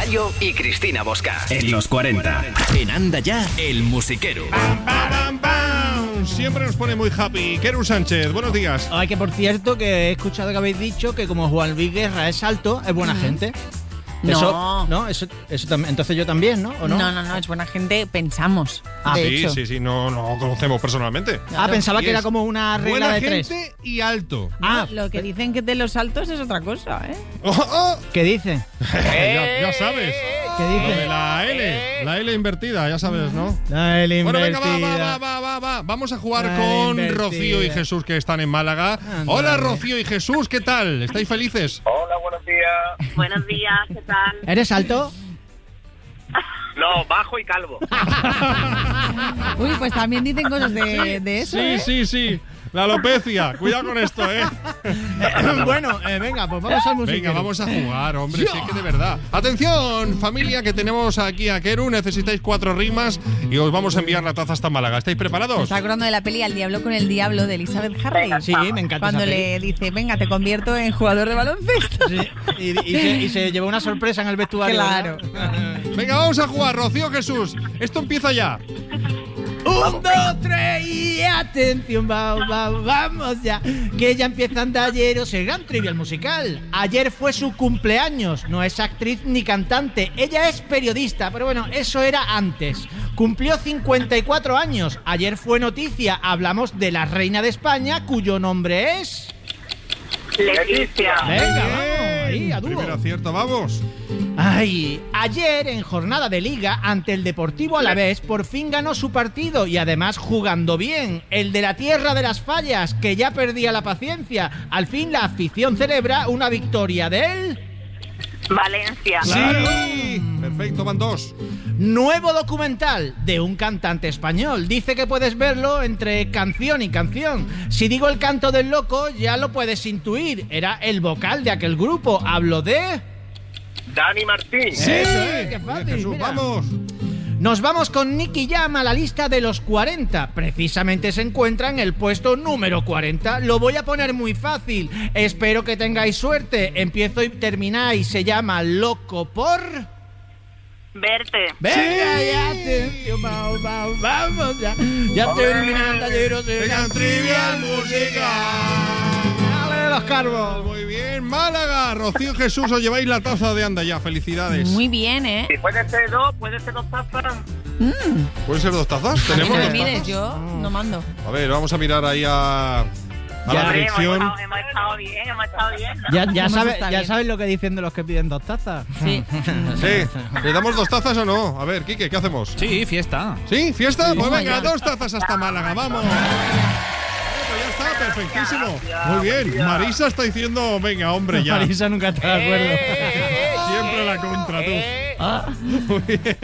Gallo y Cristina Bosca. En los 40. En Anda Ya, el musiquero. ¡Pam, pam, pam! Siempre nos pone muy happy. Keru Sánchez, buenos días. Ay, que por cierto, que he escuchado que habéis dicho que como Juan Luis Guerra es alto, es buena gente. Eso también. Entonces yo también, ¿no? ¿O no? No, es buena gente, pensamos. Sí, no conocemos personalmente. Claro. Pensaba que era como una regla de tres. Buena gente y alto. Lo que dicen que de los altos es otra cosa, ¿eh? ¿Qué dicen? ya sabes. ¿Qué dicen? De la L invertida, ya sabes, ¿no? La L invertida. Bueno, venga, va. Vamos a jugar La con invertida. Rocío y Jesús, que están en Málaga. Anda. Hola, Rocío y Jesús, ¿qué tal? ¿Estáis felices? Hola, buenos días. Buenos días, ¿qué tal? ¿Eres alto? No, bajo y calvo. Uy, pues también dicen cosas de eso, Sí. La alopecia. Cuidado con esto, ¿eh? Bueno, venga, pues vamos al musiquero. Venga, vamos a jugar, hombre, sí que de verdad. Atención, familia, que tenemos aquí a Keru. Necesitáis 4 rimas y os vamos a enviar la taza hasta Málaga. ¿Estáis Me preparados? está acordando de la peli Al diablo con el diablo de Elizabeth Harley. Sí, me encanta Cuando esa le dice, venga, te convierto en jugador de baloncesto. Sí, y se llevó una sorpresa en el vestuario. Claro. Venga, vamos a jugar, Rocío, Jesús. Esto empieza ya. 1, 2, 3 y atención, vamos ya. Que ya empieza Andalleros, el gran trivial musical. Ayer fue su cumpleaños. No es actriz ni cantante. Ella es periodista, pero bueno, eso era antes. Cumplió 54 años. Ayer fue noticia. Hablamos de la reina de España, cuyo nombre es... Leticia. Venga, vamos, ahí, a dúo. Primer acierto, vamos. Ay, ayer en jornada de liga ante el Deportivo Alavés por fin ganó su partido y además jugando bien, el de la tierra de las fallas, que ya perdía la paciencia. Al fin la afición celebra una victoria de él. Valencia. Sí, perfecto, van 2. Nuevo documental de un cantante español. Dice que puedes verlo entre canción y canción. Si digo el canto del loco, ya lo puedes intuir. Era el vocal de aquel grupo. Hablo de... Dani Martín. Sí, qué fácil, Jesús, mira. vamos. Nos vamos con Nicky Jam a la lista de los 40. Precisamente se encuentra en el puesto número 40. Lo voy a poner muy fácil. Espero que tengáis suerte. Empiezo y termináis. Se llama Loco por... Verte. Venga, ya, atención, vamos ya. Ya terminan talleros de Venga, trivial musical. Dale los carbos. Muy bien, Málaga. Rocío y Jesús, os lleváis la taza de Anda Ya. Felicidades. Muy bien, ¿eh? Si puede ser dos tazas. ¿Pueden ser 2 tazas? A mí ¿Tenemos no me 2 mires, tazas? yo no mando. A ver, vamos a mirar ahí a la Hombre, dirección. hemos estado bien, ¿no? Ya Está bien. sabes lo que dicen de los que piden 2 tazas. Sí. Sí, ¿le damos 2 tazas o no? A ver, Quique, ¿qué hacemos? Sí, fiesta. ¿Sí? ¿Fiesta? Pues Toma venga, ya. 2 tazas hasta Málaga, vamos. Pues ya está, perfectísimo. Muy bien, Marisa está diciendo, venga, hombre, ya. Marisa nunca está de acuerdo. Siempre la contra, tú. Ah. Muy bien.